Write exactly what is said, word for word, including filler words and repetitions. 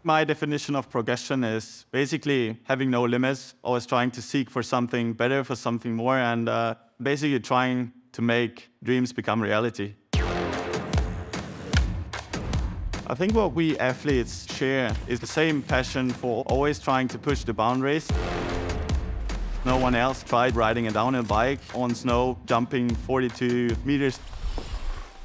My definition of progression is basically having no limits, always trying to seek for something better, for something more, and uh, basically trying to make dreams become reality. I think what we athletes share is the same passion for always trying to push the boundaries. No one else tried riding a downhill bike on snow, jumping forty-two meters.